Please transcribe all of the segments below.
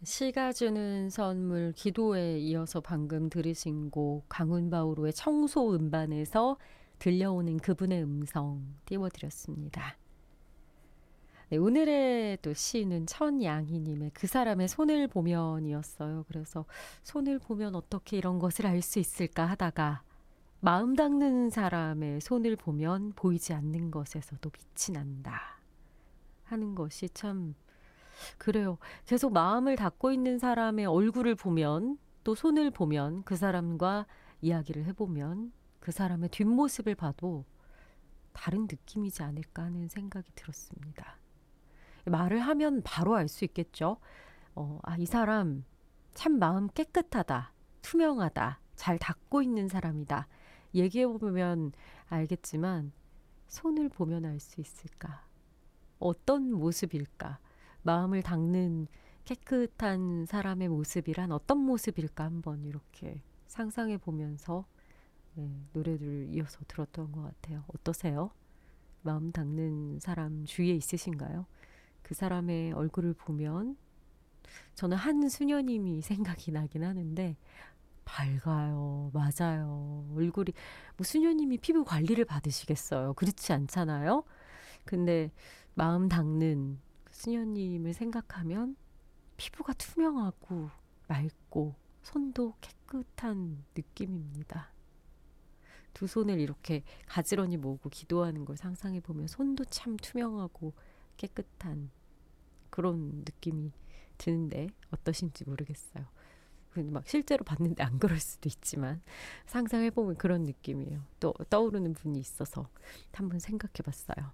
시가 주는 선물 기도에 이어서 방금 들으신 곡 강훈바오로의 청소 음반에서 들려오는 그분의 음성 띄워드렸습니다. 네, 오늘의 또 시는 천양희님의 그 사람의 손을 보면이었어요. 그래서 손을 보면 어떻게 이런 것을 알 수 있을까 하다가 마음 닦는 사람의 손을 보면 보이지 않는 것에서도 빛이 난다 하는 것이 참 그래요. 계속 마음을 닫고 있는 사람의 얼굴을 보면 또 손을 보면 그 사람과 이야기를 해보면 그 사람의 뒷모습을 봐도 다른 느낌이지 않을까 하는 생각이 들었습니다. 말을 하면 바로 알 수 있겠죠. 이 사람 참 마음 깨끗하다, 투명하다, 잘 닫고 있는 사람이다. 얘기해보면 알겠지만 손을 보면 알 수 있을까? 어떤 모습일까? 마음을 닦는 깨끗한 사람의 모습이란 어떤 모습일까 한번 이렇게 상상해 보면서 노래를 이어서 들었던 것 같아요. 어떠세요? 마음 닦는 사람 주위에 있으신가요? 그 사람의 얼굴을 보면 저는 한수녀님이 생각이 나긴 하는데 밝아요. 맞아요. 얼굴이 뭐 수녀님이 피부 관리를 받으시겠어요. 그렇지 않잖아요. 근데 마음 닦는 그 수녀님을 생각하면 피부가 투명하고 맑고 손도 깨끗한 느낌입니다. 두 손을 이렇게 가지런히 모으고 기도하는 걸 상상해 보면 손도 참 투명하고 깨끗한 그런 느낌이 드는데 어떠신지 모르겠어요. 근데 막 실제로 봤는데 안 그럴 수도 있지만 상상해 보면 그런 느낌이에요. 또 떠오르는 분이 있어서 한번 생각해 봤어요.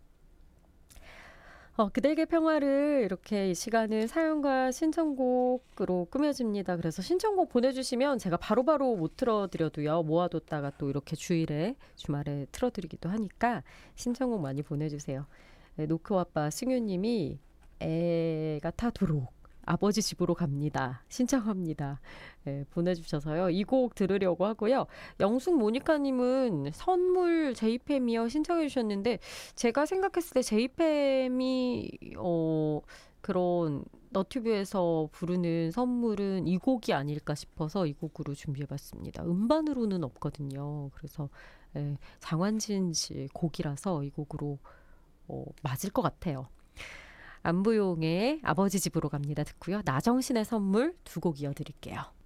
그대에게 평화를 이렇게 이 시간을 사연과 신청곡으로 꾸며집니다. 그래서 신청곡 보내주시면 제가 바로바로 못 틀어드려도요. 모아뒀다가 또 이렇게 주말에 틀어드리기도 하니까 신청곡 많이 보내주세요. 네, 노크 아빠 승유님이 애가 타도록 아버지 집으로 갑니다. 신청합니다. 네, 보내주셔서요. 이 곡 들으려고 하고요. 영숙 모니카님은 선물 제이팸이요 신청해 주셨는데 제가 생각했을 때 제이팸이 그런 너튜브에서 부르는 선물은 이 곡이 아닐까 싶어서 이 곡으로 준비해봤습니다. 음반으로는 없거든요. 그래서 장완진 씨 곡이라서 이 곡으로 맞을 것 같아요. 안부용의 아버지 집으로 갑니다 듣고요. 나정신의 선물 두 곡 이어드릴게요.